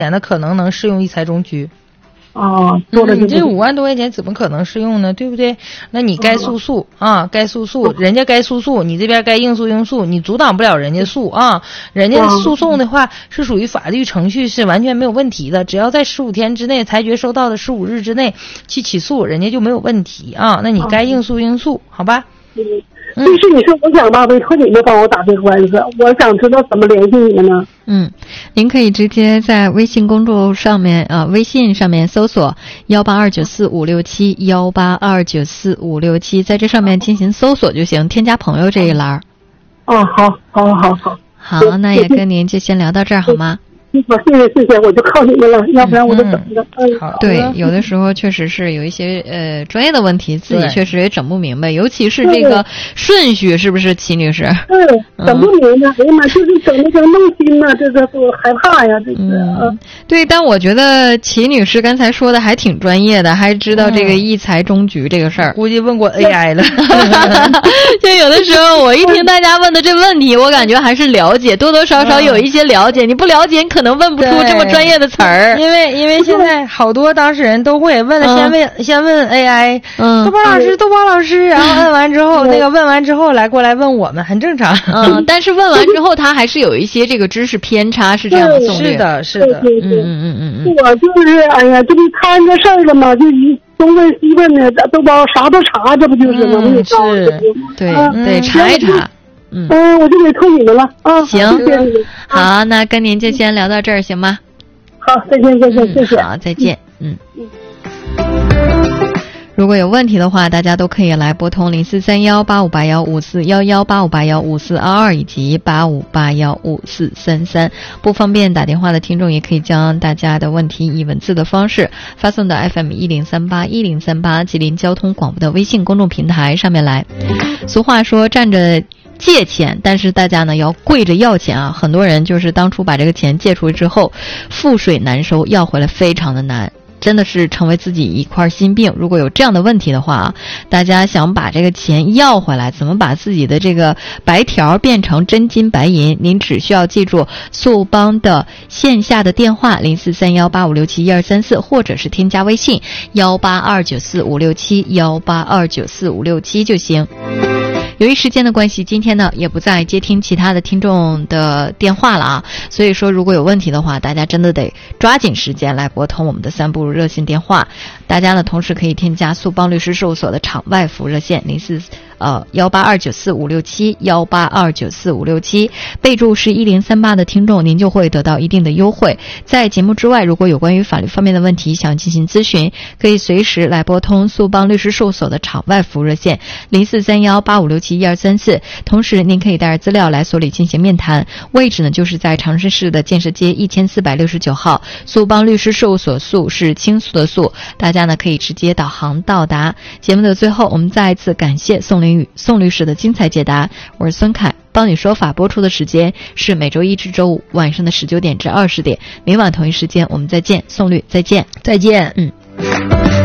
那可能能适用一财中局。 做了你这5万多块钱怎么可能适用呢？对不对？那你该诉诉该诉诉，人家该诉诉，你这边该应诉应诉，你阻挡不了人家诉人家诉讼的话是属于法律程序，是完全没有问题的，只要在15天之内，裁决收到的15日之内去起诉，人家就没有问题那你该应诉应诉，好吧？ 就是你说我想吧，委托你们帮我打这个官司，我想知道怎么联系你们呢？ 您可以直接在微信公众上面微信上面搜索182945567 182945567，在这上面进行搜索就行，添加朋友这一栏。 好， 那也跟您就先聊到这儿好吗？ 好，谢谢，我就靠你们了，要不然我就等着。 对，有的时候确实是有一些专业的问题，自己确实也整不明白，尤其是这个顺序，是不是齐女士？ 整不明白，哎呀妈，就是整那个弄心呐，这个我害怕呀，这是。 对，但我觉得齐女士刚才说的还挺专业的，还知道这个一财中局这个事儿， 估计问过 AI 了。 就有的时候我一听大家问的这问题，我感觉还是了解，多多少少有一些了解，你不了解你可能问不出这么专业的词儿。 因为现在好多当事人都会问了，先问 AI，豆包老师，然后问完之后，问完之后过来问我们，很正常。 但是问完之后，他还是有一些这个知识偏差，是这样的，宋律。 是的。 我就是哎呀，这不摊着事儿了吗？就东问西问的，豆包啥都查，这不就是吗？ 对，查一查。 我就委托你们了行， 谢谢你们。 好，那跟您就先聊到这儿，行吗？ 好，再见，谢谢。 好，再见。如果有问题的话，大家都可以来拨通04318581541185815422以及85815433。不方便打电话的听众，也可以将大家的问题以文字的方式发送到 FM10381038吉林交通广播的微信公众平台上面来。俗话说站着借钱，但是大家呢要跪着要钱很多人就是当初把这个钱借出去之后，覆水难收，要回来非常的难，真的是成为自己一块心病。如果有这样的问题的话大家想把这个钱要回来，怎么把自己的这个白条变成真金白银，您只需要记住速帮的线下的电话043185671234，或者是添加微信182945567 182945567就行。由于时间的关系，今天呢也不再接听其他的听众的电话了所以说如果有问题的话，大家真的得抓紧时间来拨通我们的3部热线电话。大家呢同时可以添加速帮律师事务所的场外服务热线182945567 182945567，备注是1038的听众，您就会得到一定的优惠。在节目之外，如果有关于法律方面的问题想进行咨询，可以随时来拨通速帮律师事务所的场外服务热线043185671234。同时您可以带着资料来所里进行面谈，位置呢就是在长春市的建设街1469号，速帮律师事务所，速是倾诉的速，大家呢可以直接导航到达。节目的最后，我们再一次感谢宋律师的精彩解答。我是孙凯，帮你说法播出的时间是每周一至周五晚上的19点至20点，明晚同一时间我们再见。宋律再见。 再见。